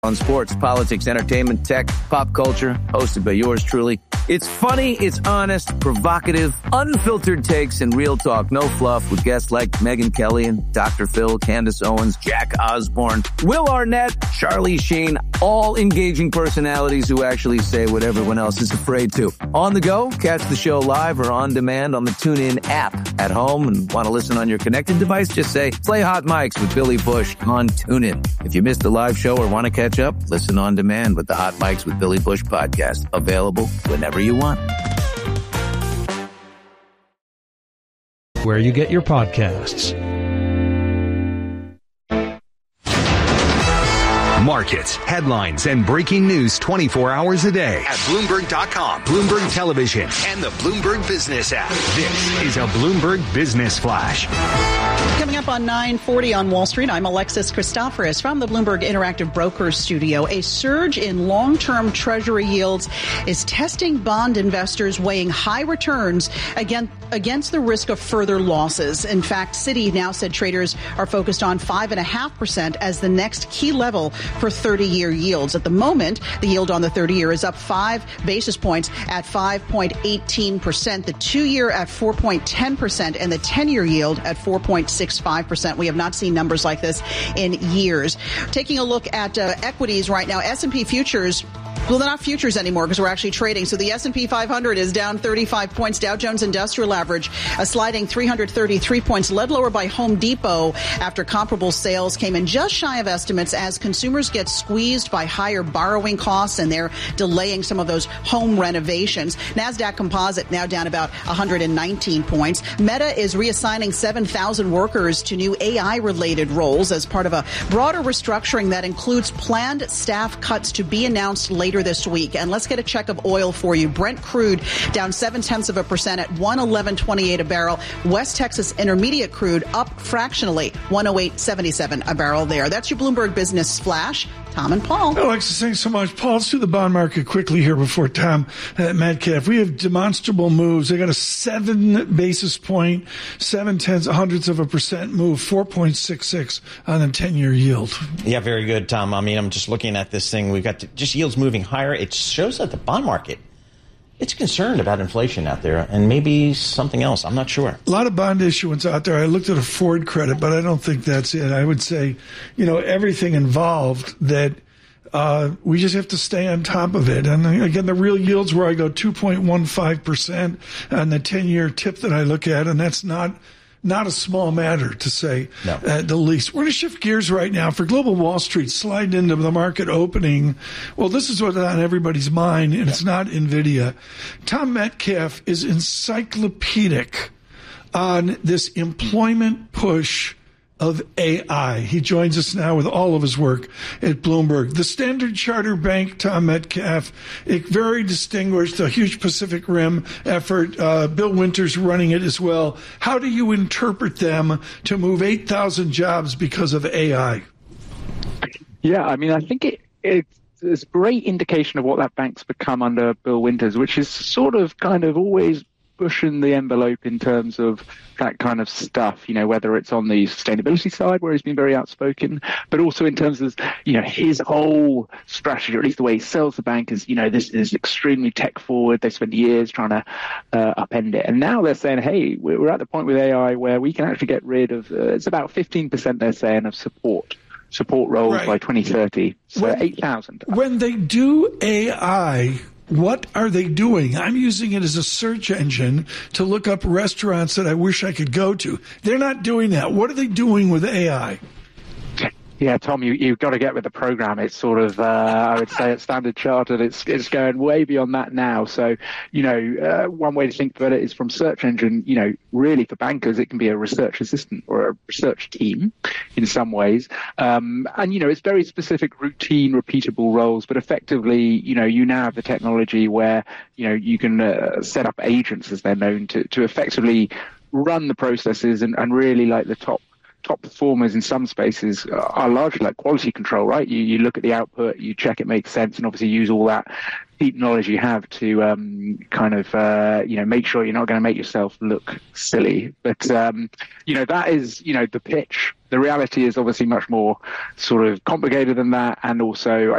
On sports, politics, entertainment, tech, pop culture, hosted by yours truly. It's funny, it's honest, provocative, unfiltered takes, and real talk. No fluff with guests like Megyn Kelly and Dr. Phil, Candace Owens, Jack Osborne, Will Arnett, Charlie Sheen, all engaging personalities who actually say what everyone else is afraid to. On the go, catch the show live or on demand on the TuneIn app. At home and want to listen on your connected device, just say, play Hot Mics with Billy Bush on TuneIn. If you missed the live show or want to catch up, listen on demand with the Hot Mics with Billy Bush podcast, available whenever you want. Where you get your podcasts. Markets, headlines, and breaking news 24 hours a day at Bloomberg.com, Bloomberg Television, and the Bloomberg Business app. This is a Bloomberg Business Flash. Coming up on 9:40 on Wall Street, I'm Alexis Christoforous from the Bloomberg Interactive Brokers studio. A surge in long-term Treasury yields is testing bond investors weighing high returns against the risk of further losses. In fact, Citi now said traders are focused on 5.5% as the next key level for 30-year yields. At the moment, the yield on the 30-year is up 5 basis points at 5.18%, the 2-year at 4.10%, and the 10-year yield at 4.65%. We have not seen numbers like this in years. Taking a look at equities right now, S&P futures. Well, they're not futures anymore because we're actually trading. So the S&P 500 is down 35 points. Dow Jones Industrial Average sliding 333 points, led lower by Home Depot after comparable sales came in just shy of estimates as consumers get squeezed by higher borrowing costs and they're delaying some of those home renovations. NASDAQ Composite now down about 119 points. Meta is reassigning 7,000 workers to new AI-related roles as part of a broader restructuring that includes planned staff cuts to be announced later this week. And let's get a check of oil for you. Brent crude down 0.7% at $111.28 a barrel. West Texas Intermediate crude up fractionally, $108.77 a barrel there. That's your Bloomberg Business Flash. Tom and Paul. Alexis, thanks so much. Paul, let's do the bond market quickly here before Tom Metcalf. We have demonstrable moves. They got a 7 basis point, 0.7% move, 4.66 on the 10-year yield. Yeah, very good, Tom. I mean, I'm just looking at this thing. We've got just yields moving higher. It shows that the bond market, it's concerned about inflation out there and maybe something else. I'm not sure. A lot of bond issuance out there. I looked at a Ford credit, but I don't think that's it. I would say, everything involved that we just have to stay on top of it. And again, the real yields where I go 2.15% on the 10-year tip that I look at, and that's not a small matter, to say at the least. We're going to shift gears right now for Global Wall Street, slide into the market opening. Well, this is what's on everybody's mind, and it's not NVIDIA. Tom Metcalf is encyclopedic on this employment push of AI. He joins us now with all of his work at Bloomberg. The Standard Chartered Bank, Tom Metcalf, very distinguished, a huge Pacific Rim effort. Bill Winters running it as well. How do you interpret them to move 8,000 jobs because of AI? Yeah, I mean, I think it's a great indication of what that bank's become under Bill Winters, which is sort of kind of always pushing the envelope in terms of that kind of stuff, whether it's on the sustainability side where he's been very outspoken, but also in terms of, his whole strategy, or at least the way he sells the bank is, this is extremely tech forward. They spent years trying to upend it. And now they're saying, hey, we're at the point with AI where we can actually get rid of, it's about 15% they're saying of support roles by 2030. So 8,000. When they do AI, what are they doing? I'm using it as a search engine to look up restaurants that I wish I could go to. They're not doing that. What are they doing with AI? Yeah, Tom, you've got to get with the program. It's sort of, I would say at Standard Chartered, it's going way beyond that now. So, one way to think about it is from search engine, really for bankers, it can be a research assistant or a research team in some ways. And, it's very specific, routine, repeatable roles, but effectively, you now have the technology where, you can set up agents, as they're known, to effectively run the processes and really like the top performers in some spaces are largely like quality control, right? You look at the output, you check it makes sense, and obviously use all that deep knowledge you have to make sure you're not going to make yourself look silly. But that is the pitch. The reality is obviously much more sort of complicated than that, and also